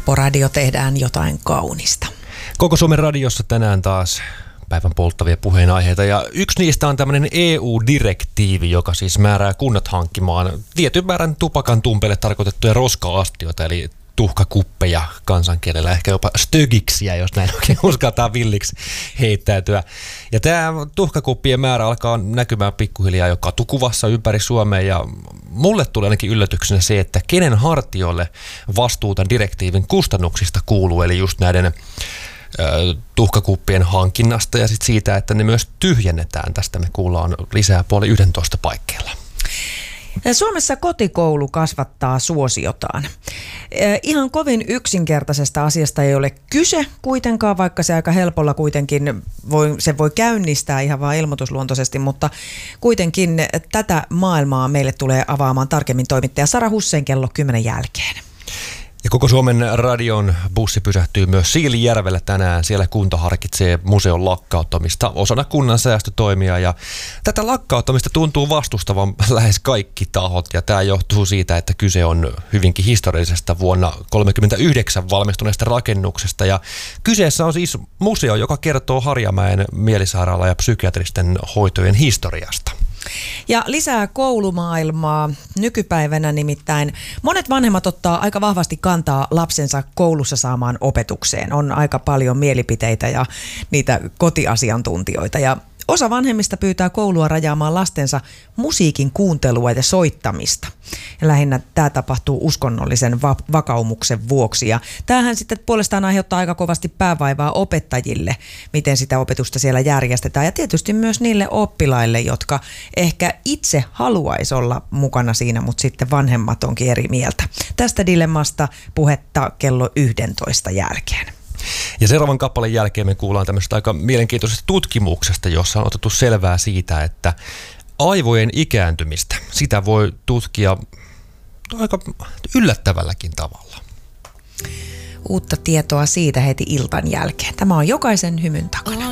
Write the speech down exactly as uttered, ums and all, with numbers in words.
Popporadio, tehdään jotain kaunista. Koko Suomen radiossa tänään taas päivän polttavia puheenaiheita, ja yksi niistä on tämmöinen E U-direktiivi, joka siis määrää kunnat hankkimaan tietyn määrän tupakan tumpeille tarkoitettuja roska-astioita, eli tuhkakuppeja kansankielellä, ehkä jopa stögiksiä, jos näin oikein uskaltaa villiksi heittäytyä. Ja tämä tuhkakuppien määrä alkaa näkymään pikkuhiljaa jo katukuvassa ympäri Suomea, ja mulle tulee ainakin yllätyksenä se, että kenen hartioille vastuuta direktiivin kustannuksista kuuluu, eli just näiden ö, tuhkakuppien hankinnasta ja sit siitä, että ne myös tyhjennetään. Tästä me kuullaan lisää puoli yhdentoista paikkeilla. Suomessa kotikoulu kasvattaa suosiotaan. Ihan kovin yksinkertaisesta asiasta ei ole kyse kuitenkaan, vaikka se aika helpolla kuitenkin voi, se voi käynnistää ihan vaan ilmoitusluontoisesti, mutta kuitenkin tätä maailmaa meille tulee avaamaan tarkemmin toimittaja Sara Hussein kello kymmenen jälkeen. Ja koko Suomen radion bussi pysähtyy myös Siilinjärvellä tänään. Siellä kunta harkitsee museon lakkauttamista osana kunnan säästötoimia. Ja tätä lakkauttamista tuntuu vastustavan lähes kaikki tahot. Ja tämä johtuu siitä, että kyse on hyvinkin historiallisesta vuonna tuhatyhdeksänsataakolmekymmentäyhdeksän valmistuneesta rakennuksesta. Ja kyseessä on siis museo, joka kertoo Harjamäen mielisairaala- ja psykiatristen hoitojen historiasta. Ja lisää koulumaailmaa nykypäivänä, nimittäin monet vanhemmat ottaa aika vahvasti kantaa lapsensa koulussa saamaan opetukseen. On aika paljon mielipiteitä ja niitä kotiasiantuntijoita, ja osa vanhemmista pyytää koulua rajaamaan lastensa musiikin kuuntelua ja soittamista. Ja lähinnä tämä tapahtuu uskonnollisen va- vakaumuksen vuoksi. Ja tämähän sitten puolestaan aiheuttaa aika kovasti päävaivaa opettajille, miten sitä opetusta siellä järjestetään. Ja tietysti myös niille oppilaille, jotka ehkä itse haluaisi olla mukana siinä, mutta sitten vanhemmat onkin eri mieltä. Tästä dilemmasta puhetta kello yhdentoista jälkeen. Ja seuraavan kappaleen jälkeen me kuullaan tämmöisestä aika mielenkiintoisesta tutkimuksesta, jossa on otettu selvää siitä, että aivojen ikääntymistä, sitä voi tutkia aika yllättävälläkin tavalla. Uutta tietoa siitä heti iltan jälkeen. Tämä on Jokaisen hymyn takana.